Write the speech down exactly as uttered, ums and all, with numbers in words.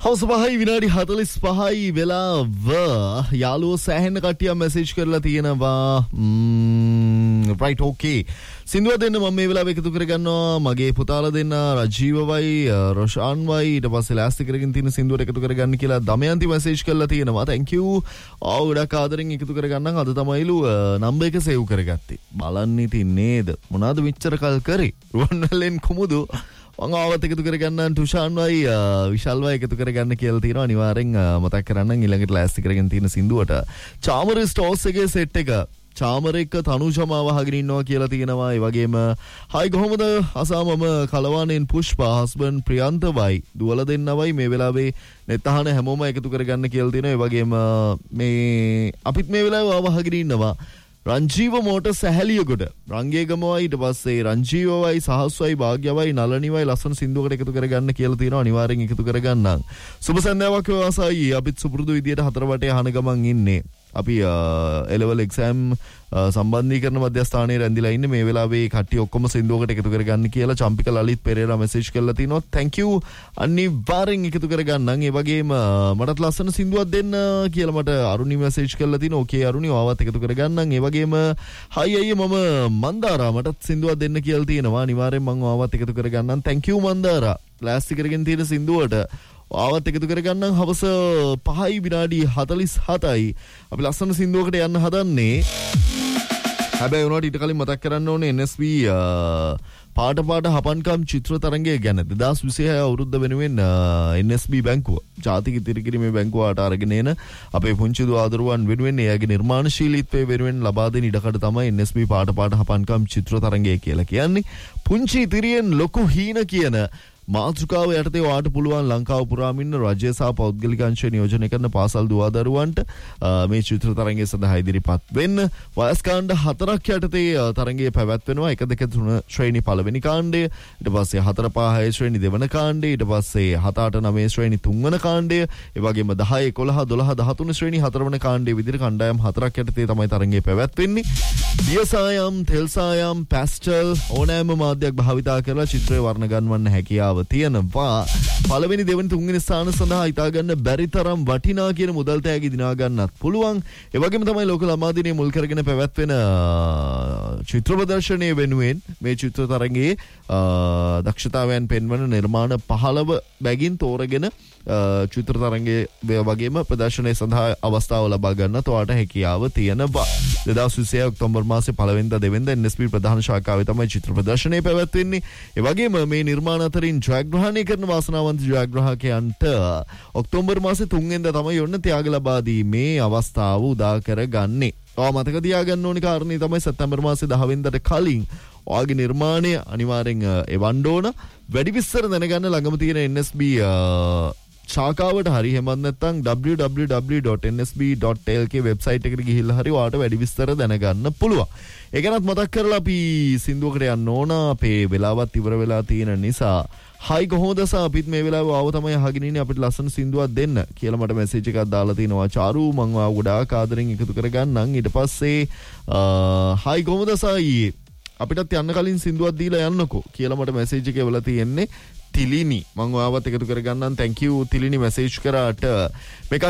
හවස පහයි විනාඩි හතළිස් පහයි වෙලාව. යාළුවෝ සෑහෙන කට්ටියක් මැසේජ් කරලා තියෙනවා. රයිට් ඕකේ. සින්දුව දෙන්න මම මේ වෙලාව එකතු කරගන්නවා. මගේ පුතාලා දෙන්න රජීවවයි රොෂාන්වයි ඊට පස්සේ ලෑස්ති කරගෙන තියෙන සින්දුවට එකතු කරගන්න කියලා දමයන්ති මැසේජ් කරලා තියෙනවා. thank you. ආ ගොඩක් ආදරෙන් එකතු කරගන්නම්. අද තමයිලු නම්බර් එක සේව් කරගත්තේ. බලන්න ඉතින් නේද? මොනවාද මෙච්චර කල් කරේ? රුවන්වැල්ලෙන් කුමුදු මම ආවත් එකතු කරගන්න තුෂාන්වයි විශාල්වයි එකතු කරගන්න කියලා තියෙනවා. අනිවාර්යෙන් මතක් කරන්නම් ඊළඟට ලෑස්ති කරගෙන තියෙන සින්දුවට. චාමර ස්ටෝර්ස් එකේ සෙට් එක චාමර එක තනුෂමාව අහගෙන ඉන්නවා කියලා තියෙනවා. ඒ වගේම හයි කොහොමද අසාමම කලවානෙන් පුෂ්පා හස්බන්ඩ් ප්‍රියන්තවයි දුවලා දෙන්නවයි මේ වෙලාවේ net අහන හැමෝම එකතු කරගන්න කියලා තියෙනවා. ඒ වගේම මේ අපිත් මේ වෙලාවේ ආව අහගෙන ඉන්නවා. රංජීව මෝටර් සැහැලියගොඩ රංගේගමවයි ඊට පස්සේ රංජීවවයි සහස්වයි භාග්‍යවයි නලනිවයි ලස්සන සින්දුවකට එකතු කරගන්න කියලා තියෙනවා. අනිවාර්යෙන් එකතු කරගන්නම්. සුබ සන්ධ්‍යාවක් වේවාසයි. අපිත් සුපුරුදු විදියට හතර වටේ අහන ගමන් ඉන්නේ. අපි එලෙවල් එක්සෑම් සම්බන්ධීකරණ මධ්‍යස්ථානයේ රැඳිලා ඉන්නේ. මේ වෙලාවේ කට්ටිය ඔක්කොම සින්දුවකට එකතු කරගන්න කියලා චම්පික ලලිත් පෙරේරා මැසේජ් කරලා තිනවා. thank you. අනිවාර්යෙන් එකතු කරගන්නම්. ඒ වගේම මටත් ලස්සන සින්දුවක් දෙන්න කියලා මට අරුණි මැසේජ් කරලා තිනවා. ඕකේ අරුණි ආවත් එකතු කරගන්නම්. ඒ වගේම හයි අයියේ මම මන්දාරා මටත් සින්දුවක් දෙන්න කියලා තියෙනවා. අනිවාර්යෙන් මම ආවත් එකතු කරගන්නම්. thank you මන්දාරා. ලෑස්ති කරගෙන තියෙන සින්දුවට ආවත් එකතු කරගන්නම්. හවස පහයි විනාඩි හතළිස් හතයි. අපි ලස්සන සින්දුවකට යන්න හදන්නේ. හැබැයි උනාට ඊට කලින් මතක් කරන්න ඕනේ එන් එස් බී පාට පාට හපන්කම් චිත්‍ර තරංගය ගැන. දෙදාස් විසිහය අවුරුද්ද වෙනුවෙන් එන් එස් බී බැංකුව ජාතික ඉතිරිකිරීමේ බැංකුවට අරගෙන එන අපේ පුංචි දු ආදරුවන් වෙනුවෙන් එයාගේ නිර්මාණශීලීත්වය වෙනුවෙන් ලබා දෙන ඉඩකඩ තමයි එන් එස් බී පාට පාට හපන්කම් චිත්‍ර තරංගය කියලා කියන්නේ. පුංචි ඉතිරියෙන් ලොකු හීන කියන මාතෘකාව යටතේ ඔයාට පුළුවන් ලංකාව පුරාම ඉන්න රජය සහ පෞද්ගලික අංශය නියෝජනය කරන පාසල් දුවදරුවන්ට මේ චිත්‍ර තරංගය සඳහා ඉදිරිපත් වෙන්න. වයස් කාණ්ඩ හතරක් යටතේ තරංගය පැවැත්වෙනවා. එක දෙක තුන ශ්‍රේණි පළවෙනි කාණ්ඩය, ඊට පස්සේ හතර පහ හය ශ්‍රේණි දෙවන කාණ්ඩය, ඊට පස්සේ හත අට නවය ශ්‍රේණි තුන්වන කාණ්ඩය, ඒ වගේම දහය එකොළහ දොළහ දහතුන ශ්‍රේණි හතරවන කාණ්ඩය විදිහට කණ්ඩායම් හතරක් යටතේ තමයි තරංගය පැවැත්වෙන්නේ. දියසායම්, තෙල්සායම්, පැස්ටල් ඕනෑම මාධ්‍යයක් භාවිතා කරලා චිත්‍රය වර්ණ ගන්වන්න හැකියාව තියෙනවා. පළවෙනි දෙවෙනි තුන්වෙනි ස්ථාන සඳහා හිතා ගන්න බැරි තරම් වටිනා කියන මුදල් තෑගි දිනා ගන්නත් පුළුවන්. ඒ වගේම තමයි ලෝක ළමා දිනය මුල් කරගෙන පැවැත්වෙන චිත්‍ර ප්‍රදර්ශනයේ වෙනුවෙන් මේ චිත්‍ර තරඟයේ දක්ෂතාවයන් පෙන්වන නිර්මාණ පහළව බැගින් තෝරගෙන චිත්‍ර තරඟයේ වගේම ප්‍රදර්ශනයේ සඳහා අවස්ථාව ලබා ගන්නත් ඔයාට හැකියාව තියෙනවා. දෙදාස් විසිහය ඔක්තෝබර් මාසේ පළවෙනිදා දෙවෙනිදා එන් එස් බී ප්‍රධාන ශාඛාවේ තමයි චිත්‍ර ප්‍රදර්ශනය පැවැත්වෙන්නේ. ඒ වගේම මේ නිර්මාණ අතරින් ජයග්‍රහණය කරන වාසනාවන්ත ජයග්‍රාහකයන්ට ඔක්තෝබර් මාසේ තුන්වෙනිදා තමයි ඔන්න ත්‍යාග ලබා දීමේ අවස්ථාව උදා කරගන්නේ. ඔයා මතක තියාගන්න ඕනි කාරණේ තමයි සැප්තැම්බර් මාසේ දහ වෙනිදාට කලින් ඔයාගේ නිර්මාණය අනිවාර්යෙන් එවන්න ඕන. වැඩි විස්තර දැනගන්න ළඟම තියෙන එන් එස් බී ශාඛාවට හරි එහෙමත් නැත්නම් double-u double-u double-u dot n s b dot l k website එකට ගිහිල්ලා හරි ඔයාලට වැඩි විස්තර දැනගන්න පුළුවන්. ඒ ගැනත් මතක් කරලා අපි සින්දුවකට යන්න ඕන. අපේ වෙලාවත් ඉවර වෙලා තියෙන නිසා හයි කොහොමද සහ අපිත් මේ වෙලාවේ ආව තමයි අහගෙන ඉන්නේ. අපිට ලස්සන සින්දුවක් දෙන්න කියලා මට මැසේජ් එකක් දාලා තිනවා. චාරු මං ආව ගොඩාක් ආදරෙන් එකතු කරගන්නම්. ඊට පස්සේ හයි කොහොමද සහ ඊයේ අපිටත් යන්න කලින් සින්දුවක් දීලා යන්නකෝ කියලා මට මැසේජ් එක එවලා තියෙන්නේ. තිලිනි මං ඔයාවත් එකතු කරගන්නම්. thank you තිලිනි මැසේජ් කරාට. මේක